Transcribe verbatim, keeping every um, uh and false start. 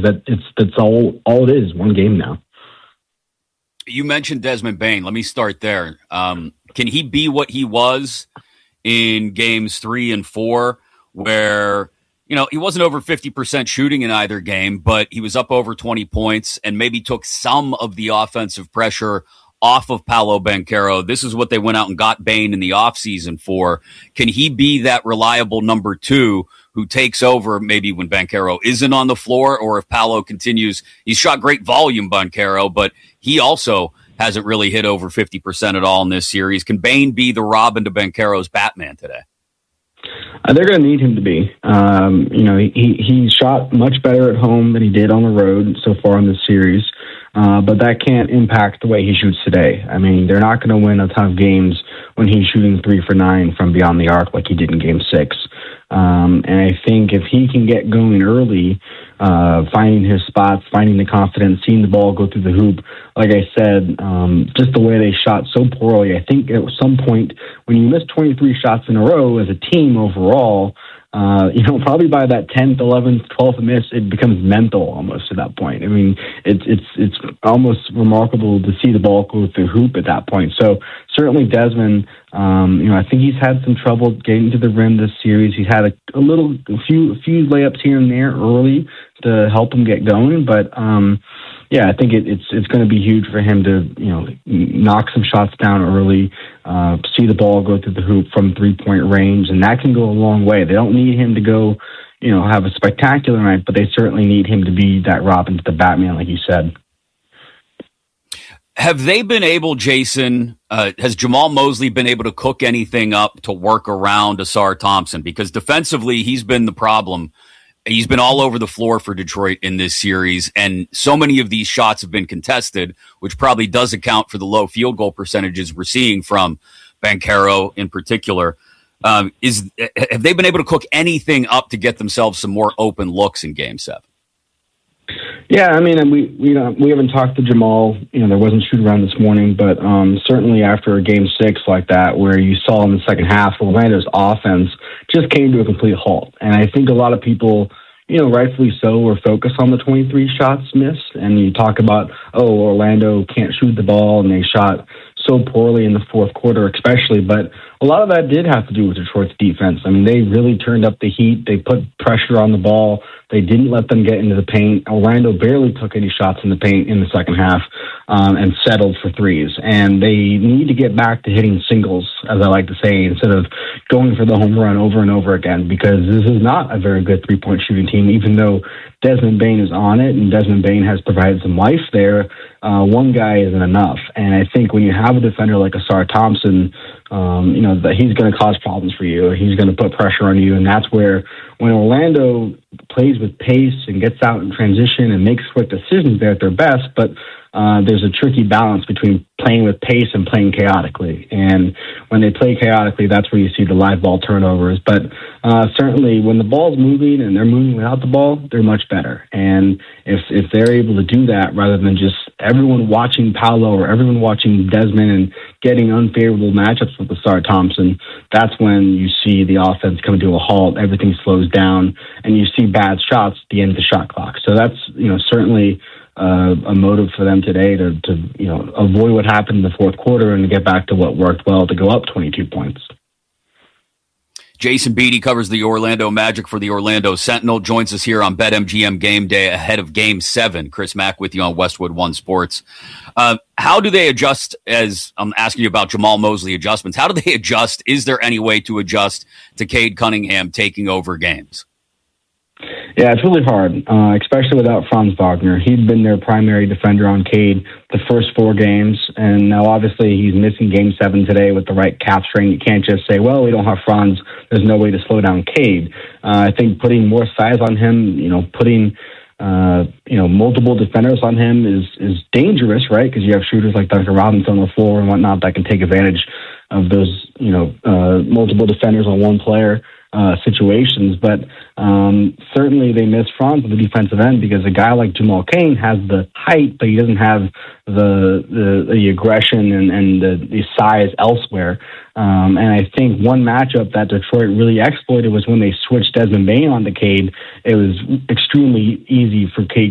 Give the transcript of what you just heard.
because that it's that's all all it is, one game now. You mentioned Desmond Bane. Let me start there. Um, can he be what he was in games three and four, where, you know, he wasn't over fifty percent shooting in either game, but he was up over twenty points and maybe took some of the offensive pressure off of Paolo Banchero? This is what they went out and got Bane in the offseason for. Can he be that reliable number two who takes over maybe when Banchero isn't on the floor, or if Paolo continues? He's shot great volume, Banchero, but he also hasn't really hit over fifty percent at all in this series. Can Bane be the Robin to Banchero's Batman today? Uh, they're going to need him to be. Um, you know, he, he shot much better at home than he did on the road so far in this series, uh, but that can't impact the way he shoots today. I mean, they're not going to win a ton of games when he's shooting three for nine from beyond the arc like he did in game six. Um, and I think if he can get going early, uh, finding his spots, finding the confidence, seeing the ball go through the hoop, like I said, um, just the way they shot so poorly, I think at some point when you miss twenty-three shots in a row as a team overall, uh, you know, probably by that tenth, eleventh, twelfth miss, it becomes mental almost at that point. I mean, it's it's it's almost remarkable to see the ball go through the hoop at that point. So certainly Desmond, um, you know, I think he's had some trouble getting to the rim this series. He's had a, a little, a few, a few layups here and there early to help him get going, but um, yeah, I think it, it's it's going to be huge for him to, you know, knock some shots down early, uh, see the ball go through the hoop from three-point range, and that can go a long way. They don't need him to go, you know, have a spectacular night, but they certainly need him to be that Robin to the Batman, like you said. Have they been able, Jason, uh, has Jamahl Mosley been able to cook anything up to work around Ausar Thompson? Because defensively, he's been the problem. He's been all over the floor for Detroit in this series, and so many of these shots have been contested, which probably does account for the low field goal percentages we're seeing from Banchero in particular. Um, is have they been able to cook anything up to get themselves some more open looks in Game Seven? Yeah, I mean, we we don't, we haven't talked to Jamahl. You know, there wasn't shoot around this morning, but um, certainly after a game six like that, where you saw in the second half, Orlando's offense just came to a complete halt. And I think a lot of people, you know, rightfully so, were focused on the twenty-three shots missed. And you talk about, oh, Orlando can't shoot the ball, and they shot so poorly in the fourth quarter, especially. But a lot of that did have to do with Detroit's defense. I mean, they really turned up the heat. They put pressure on the ball. They didn't let them get into the paint. Orlando barely took any shots in the paint in the second half um, and settled for threes. And they need to get back to hitting singles, as I like to say, instead of going for the home run over and over again, because this is not a very good three-point shooting team, even though Desmond Bane is on it and Desmond Bane has provided some life there. Uh, one guy isn't enough. And I think when you have a defender like Ausar Thompson, um, you know, that he's going to cause problems for you. He's going to put pressure on you. And that's where when Orlando plays with pace and gets out in transition and makes quick decisions, they're at their best. But uh, there's a tricky balance between playing with pace and playing chaotically. And when they play chaotically, that's where you see the live ball turnovers. But uh, certainly when the ball's moving and they're moving without the ball, they're much better. And if if they're able to do that rather than just everyone watching Paolo or everyone watching Desmond and getting unfavorable matchups with Ausar Thompson, that's when you see the offense come to a halt, everything slows down, and you see bad shots at the end of the shot clock. So that's, you know, certainly uh, a motive for them today to, to, you know, avoid what happened in the fourth quarter and to get back to what worked well to go up twenty-two points. Jason Beatty covers the Orlando Magic for the Orlando Sentinel, joins us here on BetMGM Game Day ahead of Game seven. Chris Mack with you on Westwood One Sports. Uh, how do they adjust, as I'm asking you about Jamahl Mosley adjustments, how do they adjust? Is there any way to adjust to Cade Cunningham taking over games? Yeah, it's really hard, uh, especially without Franz Wagner. He'd been their primary defender on Cade the first four games, and now obviously he's missing Game seven today with the right calf strain. You can't just say, well, we don't have Franz, there's no way to slow down Cade. Uh, I think putting more size on him, you know, putting uh, you know, multiple defenders on him is is dangerous, right? Because you have shooters like Duncan Robinson on the floor and whatnot that can take advantage of those, you know, uh, multiple defenders on one player uh, situations. But um, certainly they miss Franz on the defensive end because a guy like Jamal Cain has the height, but he doesn't have the the, the aggression and, and the, the size elsewhere. Um, and I think one matchup that Detroit really exploited was when they switched Desmond Bane onto Cade. It was extremely easy for Cade